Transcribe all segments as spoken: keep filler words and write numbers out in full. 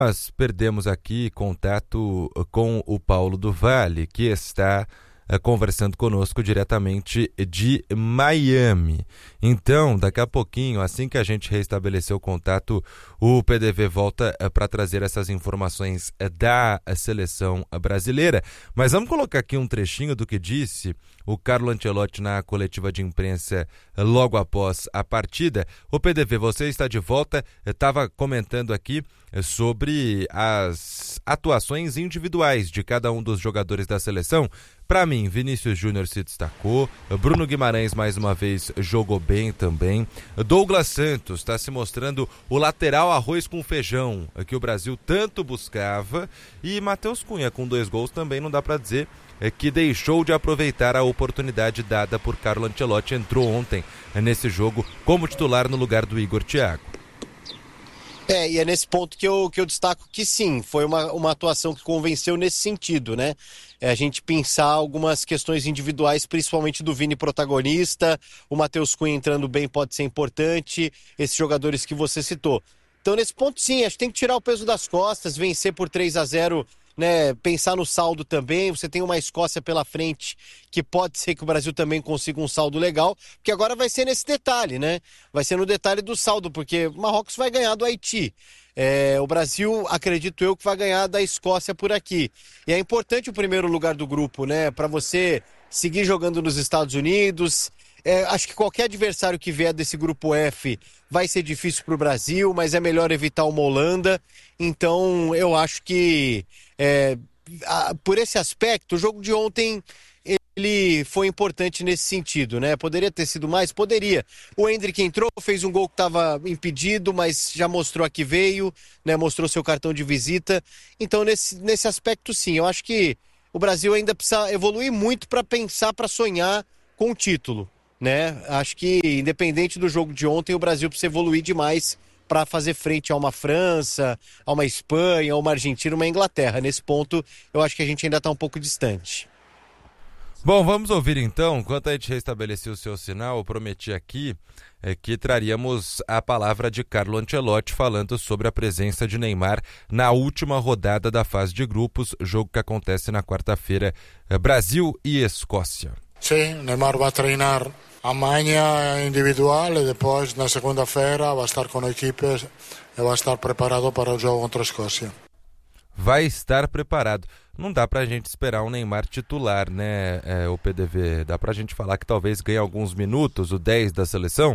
Nós perdemos aqui contato com o Paulo do Vale, que está uh, conversando conosco diretamente de Miami. Então, daqui a pouquinho, assim que a gente restabelecer o contato, o P D V volta uh, para trazer essas informações uh, da uh, seleção uh, brasileira. Mas vamos colocar aqui um trechinho do que disse o Carlo Ancelotti na coletiva de imprensa uh, logo após a partida. O P D V, você está de volta, estava comentando aqui sobre as atuações individuais de cada um dos jogadores da seleção. Para mim, Vinícius Júnior se destacou, Bruno Guimarães mais uma vez jogou bem também, Douglas Santos está se mostrando o lateral arroz com feijão que o Brasil tanto buscava, e Matheus Cunha com dois gols também não dá para dizer que deixou de aproveitar a oportunidade dada por Carlo Ancelotti. Entrou ontem nesse jogo como titular no lugar do Igor Thiago. É, e é nesse ponto que eu, que eu destaco que sim, foi uma, uma atuação que convenceu nesse sentido, né? É a gente pensar algumas questões individuais, principalmente do Vini protagonista, o Matheus Cunha entrando bem pode ser importante, esses jogadores que você citou. Então nesse ponto sim, acho que tem que tirar o peso das costas, vencer por três a zero, né, pensar no saldo também. Você tem uma Escócia pela frente que pode ser que o Brasil também consiga um saldo legal, porque agora vai ser nesse detalhe, né? Vai ser no detalhe do saldo, porque o Marrocos vai ganhar do Haiti. É, o Brasil, acredito eu, que vai ganhar da Escócia por aqui. E é importante o primeiro lugar do grupo, né? Para você seguir jogando nos Estados Unidos. É, acho que qualquer adversário que vier desse grupo F vai ser difícil para o Brasil, mas é melhor evitar uma Holanda. Então eu acho que é, a, por esse aspecto, o jogo de ontem ele foi importante nesse sentido, né? Poderia ter sido mais? Poderia. O Endrick entrou, fez um gol que estava impedido, mas já mostrou a que veio, né? Mostrou seu cartão de visita. Então nesse, nesse aspecto sim, eu acho que o Brasil ainda precisa evoluir muito para pensar, para sonhar com o título, né? Acho que independente do jogo de ontem, o Brasil precisa evoluir demais para fazer frente a uma França, a uma Espanha, a uma Argentina, uma Inglaterra. Nesse ponto, eu acho que a gente ainda está um pouco distante. Bom, vamos ouvir então. Enquanto a gente restabelecer o seu sinal, eu prometi aqui é, que traríamos a palavra de Carlo Ancelotti falando sobre a presença de Neymar na última rodada da fase de grupos, jogo que acontece na quarta-feira, é, Brasil e Escócia. Sim, Neymar vai treinar amanhã individual e depois na segunda-feira vai estar com a equipe e vai estar preparado para o jogo contra a Escócia. Vai estar preparado. Não dá pra gente esperar um Neymar titular, né, é, o P D V? Dá pra gente falar que talvez ganhe alguns minutos, o dez da seleção?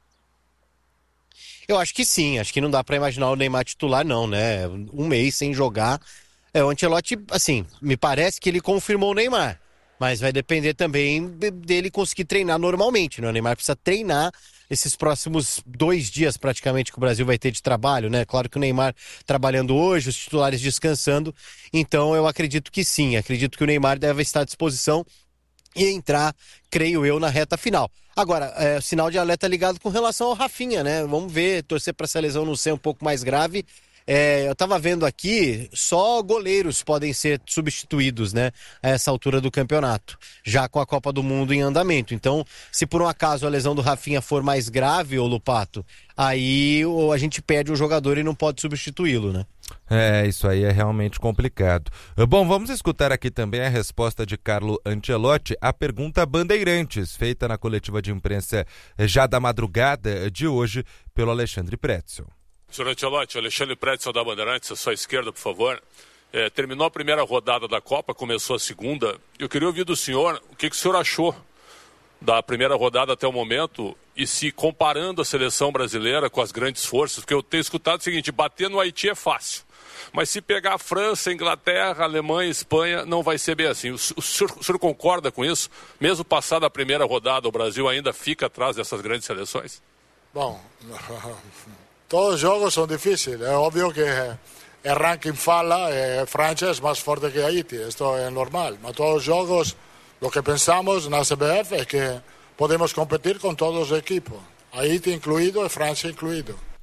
Eu acho que sim, acho que não dá pra imaginar o Neymar titular não, né? Um mês sem jogar. É, o Ancelotti, assim, me parece que ele confirmou o Neymar. Mas vai depender também dele conseguir treinar normalmente, né? O Neymar precisa treinar esses próximos dois dias praticamente que o Brasil vai ter de trabalho, né? Claro que o Neymar trabalhando hoje, os titulares descansando, então eu acredito que sim, acredito que o Neymar deve estar à disposição e entrar, creio eu, na reta final. Agora, é, sinal de alerta ligado com relação ao Rafinha, né? Vamos ver, torcer para essa lesão não ser um pouco mais grave. É, eu estava vendo aqui, só goleiros podem ser substituídos, né, a essa altura do campeonato, já com a Copa do Mundo em andamento. Então, se por um acaso a lesão do Rafinha for mais grave, ô Lupato, aí a gente perde o jogador e não pode substituí-lo, né? É, isso aí é realmente complicado. Bom, vamos escutar aqui também a resposta de Carlo Ancelotti à pergunta Bandeirantes, feita na coletiva de imprensa já da madrugada de hoje pelo Alexandre Pretzel. Senhor Ancelotti, Alexandre Pretzel da Bandeirantes, a sua esquerda, por favor. É, terminou a primeira rodada da Copa, começou a segunda. Eu queria ouvir do senhor o que, que o senhor achou da primeira rodada até o momento e se comparando a seleção brasileira com as grandes forças, porque eu tenho escutado o seguinte, bater no Haiti é fácil, mas se pegar a França, Inglaterra, Alemanha, Espanha, não vai ser bem assim. O, o, senhor, o senhor concorda com isso? Mesmo passada a primeira rodada, o Brasil ainda fica atrás dessas grandes seleções? Bom... Todos os jogos são difíceis. É óbvio que o ranking fala, a França é mais forte que Haiti, isso é normal. Mas todos os jogos, o que pensamos na C B F é que podemos competir com todos os equipos, Haiti incluído e França incluído.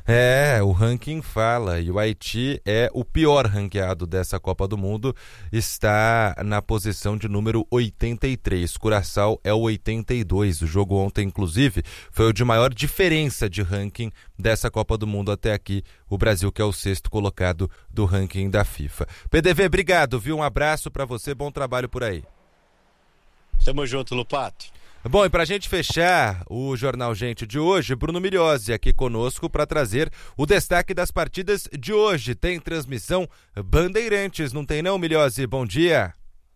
É, o ranking fala, e o Haiti é o pior ranqueado dessa Copa do Mundo, está na posição de número oitenta e três, Curaçao é o oitenta e dois, o jogo ontem inclusive foi o de maior diferença de ranking dessa Copa do Mundo até aqui, o Brasil que é o sexto colocado do ranking da FIFA. P D V, obrigado, viu? Um abraço para você, bom trabalho por aí. Tamo junto, Lupato. Bom, e para a gente fechar o Jornal Gente de hoje, Bruno Migliozzi aqui conosco para trazer o destaque das partidas de hoje. Tem transmissão Bandeirantes, não tem não, Migliozzi? Bom dia.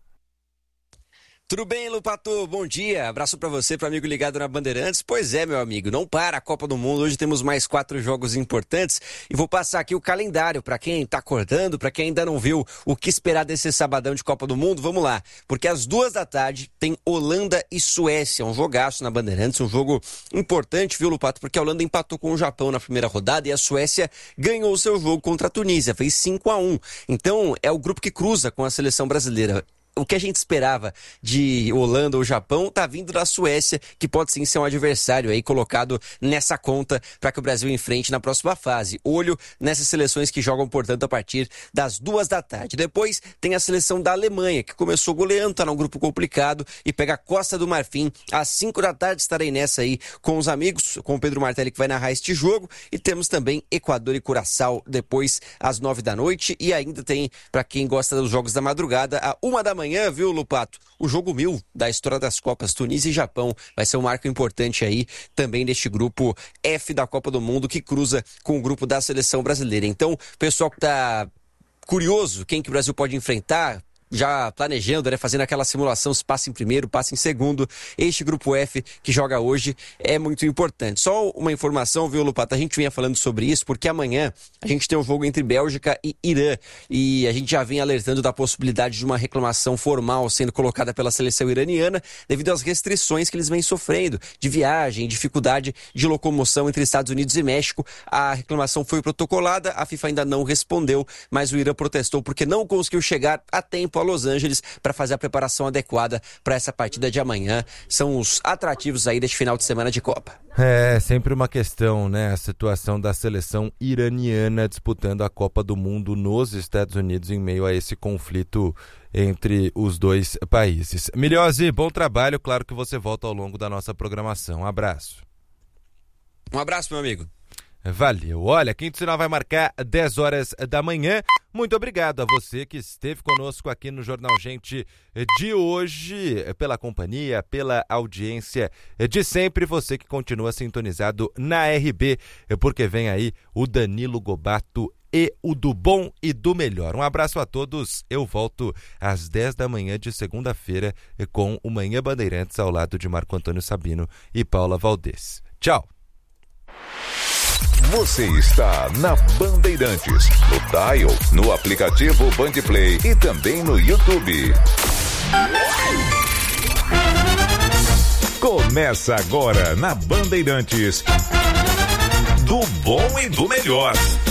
Tudo bem, Lupato? Bom dia. Abraço pra você, pro amigo ligado na Bandeirantes. Pois é, meu amigo, não para a Copa do Mundo. Hoje temos mais quatro jogos importantes e vou passar aqui o calendário pra quem tá acordando, pra quem ainda não viu o que esperar desse sabadão de Copa do Mundo. Vamos lá, porque às duas da tarde tem Holanda e Suécia, um jogaço na Bandeirantes, um jogo importante, viu, Lupato? Porque a Holanda empatou com o Japão na primeira rodada e a Suécia ganhou o seu jogo contra a Tunísia, fez cinco a um. Então, é o grupo que cruza com a seleção brasileira. O que a gente esperava de Holanda ou Japão tá vindo da Suécia, que pode sim ser um adversário aí colocado nessa conta para que o Brasil enfrente na próxima fase. Olho nessas seleções que jogam, portanto, a partir das duas da tarde. Depois tem a seleção da Alemanha, que começou goleando, tá num grupo complicado e pega a Costa do Marfim. Às cinco da tarde estarei nessa aí com os amigos, com o Pedro Martelli que vai narrar este jogo. E temos também Equador e Curaçao depois às nove da noite. E ainda tem, para quem gosta dos jogos da madrugada, a uma da manhã. Amanhã, viu, Lupato? O jogo mil da história das Copas, Tunísia e Japão. Vai ser um marco importante aí também neste grupo F da Copa do Mundo que cruza com o grupo da seleção brasileira. Então, o pessoal que tá curioso, quem que o Brasil pode enfrentar, já planejando, né, fazendo aquela simulação, se passa em primeiro, passa em segundo. Este grupo F que joga hoje é muito importante. Só uma informação, viu, Lupato? A gente vinha falando sobre isso, porque amanhã a gente tem um jogo entre Bélgica e Irã, e a gente já vem alertando da possibilidade de uma reclamação formal sendo colocada pela seleção iraniana, devido às restrições que eles vêm sofrendo, de viagem, dificuldade de locomoção entre Estados Unidos e México. A reclamação foi protocolada, a FIFA ainda não respondeu, mas o Irã protestou porque não conseguiu chegar a tempo a Los Angeles para fazer a preparação adequada para essa partida de amanhã. São os atrativos aí deste final de semana de Copa. É sempre uma questão, né? A situação da seleção iraniana disputando a Copa do Mundo nos Estados Unidos em meio a esse conflito entre os dois países. Migliozzi, bom trabalho. Claro que você volta ao longo da nossa programação. Um abraço. Um abraço, meu amigo. Valeu. Olha, Quinto Sinal vai marcar dez horas da manhã. Muito obrigado a você que esteve conosco aqui no Jornal Gente de hoje, pela companhia, pela audiência de sempre. Você que continua sintonizado na R B, porque vem aí o Danilo Gobato e o do bom e do melhor. Um abraço a todos. Eu volto às dez da manhã de segunda-feira com o Manhã Bandeirantes ao lado de Marco Antônio Sabino e Paula Valdez. Tchau. Você está na Bandeirantes, no Dial, no aplicativo Bandplay e também no YouTube. Começa agora na Bandeirantes, do bom e do melhor.